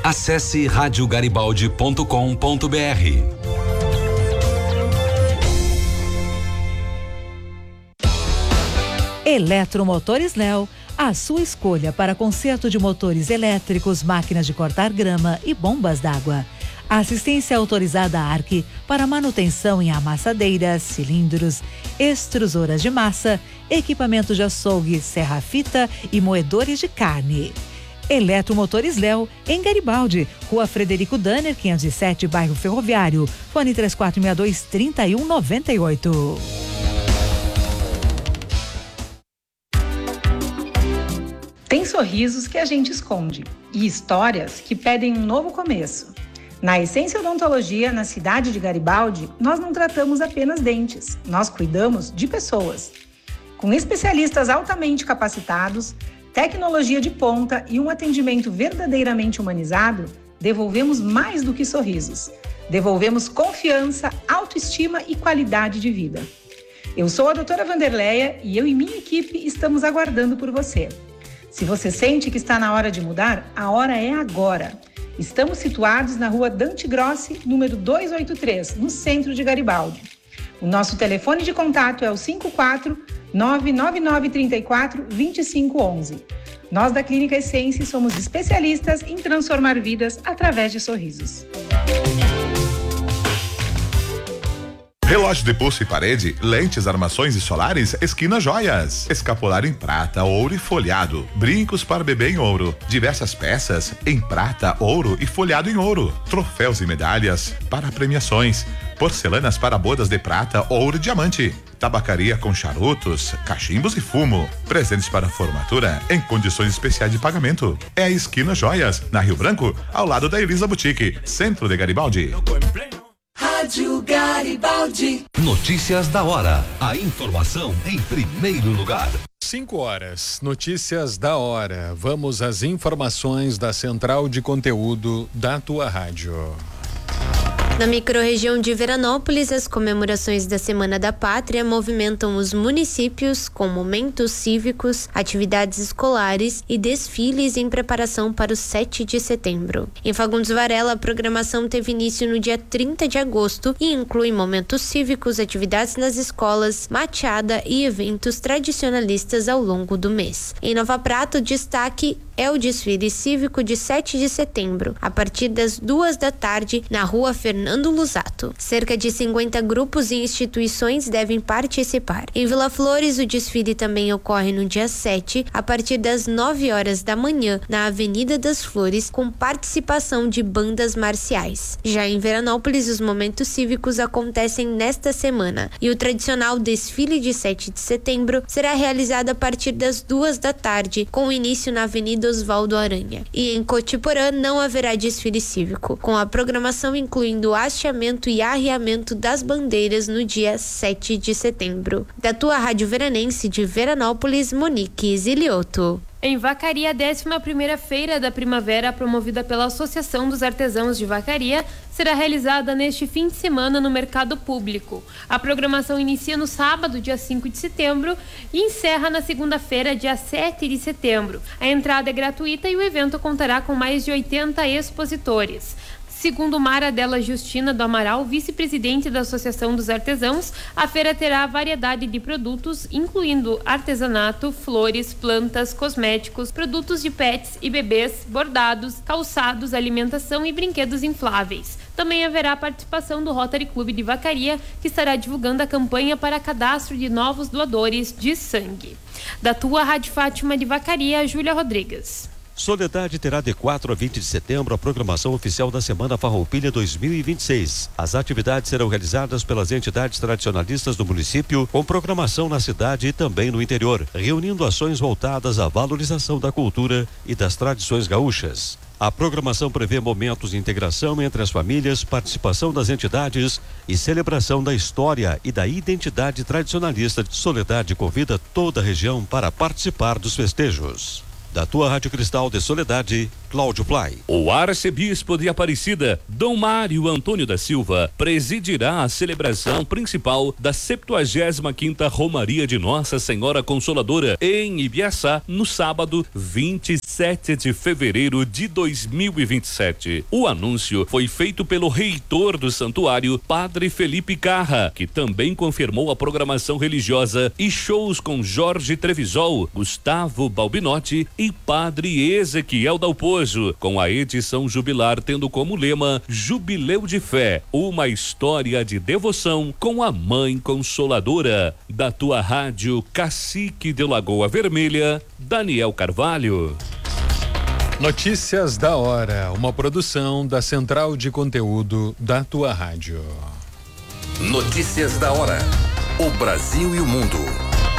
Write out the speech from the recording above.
Acesse radiogaribaldi.com.br. Eletromotores Léo, a sua escolha para conserto de motores elétricos, máquinas de cortar grama e bombas d'água. Assistência autorizada ARC para manutenção em amassadeiras, cilindros, extrusoras de massa, equipamentos de açougue, serra-fita e moedores de carne. Eletromotores Léo, em Garibaldi, Rua Frederico Danner, 507, bairro Ferroviário. Fone 3462-3198. Tem sorrisos que a gente esconde e histórias que pedem um novo começo. Na Essência Odontologia, na cidade de Garibaldi, nós não tratamos apenas dentes, nós cuidamos de pessoas. Com especialistas altamente capacitados, tecnologia de ponta e um atendimento verdadeiramente humanizado, devolvemos mais do que sorrisos. Devolvemos confiança, autoestima e qualidade de vida. Eu sou a doutora Vanderleia e eu e minha equipe estamos aguardando por você. Se você sente que está na hora de mudar, a hora é agora. Estamos situados na rua Dante Grossi, número 283, no centro de Garibaldi. O nosso telefone de contato é o 54-99934-2511. Nós da Clínica Essência somos especialistas em transformar vidas através de sorrisos. Relógio de pulso e parede, lentes, armações e solares, Esquina Joias. Escapular em prata, ouro e folhado. Brincos para bebê em ouro. Diversas peças em prata, ouro e folhado em ouro. Troféus e medalhas para premiações. Porcelanas para bodas de prata, ouro e diamante. Tabacaria com charutos, cachimbos e fumo. Presentes para formatura em condições especiais de pagamento. É a Esquina Joias, na Rio Branco, ao lado da Elisa Boutique, centro de Garibaldi. Rádio Garibaldi. Notícias da hora. A informação em primeiro lugar. 5 horas. Notícias da hora. Vamos às informações da Central de Conteúdo da tua rádio. Na microrregião de Veranópolis, as comemorações da Semana da Pátria movimentam os municípios com momentos cívicos, atividades escolares e desfiles em preparação para o 7 de setembro. Em Fagundes Varela, a programação teve início no dia 30 de agosto e inclui momentos cívicos, atividades nas escolas, mateada e eventos tradicionalistas ao longo do mês. Em Nova Prata, o destaque é o desfile cívico de 7 de setembro, a partir das 2 da tarde, na rua Fernando Lusato. Cerca de 50 grupos e instituições devem participar. Em Vila Flores, o desfile também ocorre no dia 7, a partir das 9 horas da manhã, na Avenida das Flores, com participação de bandas marciais. Já em Veranópolis, os momentos cívicos acontecem nesta semana e o tradicional desfile de 7 de setembro será realizado a partir das 2 da tarde, com início na Avenida Osvaldo Aranha. E em Cotiporã não haverá desfile cívico, com a programação incluindo o hasteamento e arriamento das bandeiras no dia 7 de setembro. Da tua Rádio Veranense de Veranópolis, Monique Zilioto. Em Vacaria, a 11ª Feira da Primavera, promovida pela Associação dos Artesãos de Vacaria, será realizada neste fim de semana no mercado público. A programação inicia no sábado, dia 5 de setembro, e encerra na segunda-feira, dia 7 de setembro. A entrada é gratuita e o evento contará com mais de 80 expositores. Segundo Mara Della Justina do Amaral, vice-presidente da Associação dos Artesãos, a feira terá variedade de produtos, incluindo artesanato, flores, plantas, cosméticos, produtos de pets e bebês, bordados, calçados, alimentação e brinquedos infláveis. Também haverá participação do Rotary Clube de Vacaria, que estará divulgando a campanha para cadastro de novos doadores de sangue. Da tua Rádio Fátima de Vacaria, Júlia Rodrigues. Soledade terá de 4 a 20 de setembro a programação oficial da Semana Farroupilha 2026. As atividades serão realizadas pelas entidades tradicionalistas do município, com programação na cidade e também no interior, reunindo ações voltadas à valorização da cultura e das tradições gaúchas. A programação prevê momentos de integração entre as famílias, participação das entidades e celebração da história e da identidade tradicionalista. Soledade convida toda a região para participar dos festejos. Da tua Rádio Cristal de Soledade, Cláudio Play. O arcebispo de Aparecida, Dom Mário Antônio da Silva, presidirá a celebração principal da 75ª Romaria de Nossa Senhora Consoladora em Ibiaçá, no sábado 27 de fevereiro de 2027. O anúncio foi feito pelo reitor do santuário, Padre Felipe Carra, que também confirmou a programação religiosa e shows com Jorge Trevisol, Gustavo Balbinotti e Padre Ezequiel Dalpozo, com a edição jubilar tendo como lema Jubileu de Fé, uma história de devoção com a Mãe Consoladora. Da tua rádio Cacique de Lagoa Vermelha, Daniel Carvalho. Notícias da hora, uma produção da Central de Conteúdo da tua rádio. Notícias da hora. O Brasil e o mundo